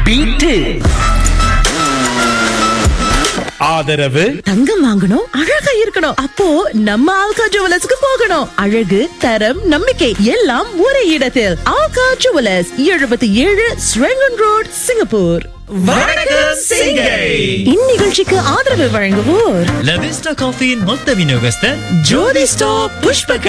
Beat. ஆதரவு தங்கம் வாங்கணும், அழகா இருக்கணும். அப்போ நம்ம ஆல்கா ஜுவல்லர்ஸ்க்கு போகணும். அழகு, தரம், நம்பிக்கை எல்லாம் ஒரே இடத்தில். Alga jewellers, 77 Serangoon road, Singapore. வணக்கம் சிங்கை. இந்நிகழ்ச்சிக்கு ஆதரவு வழங்குவோர் லவிஸ்டா காஃபியின் மொத்த விநியோகஸ்தர் ஜோதி ஸ்டாப் புஷ்ப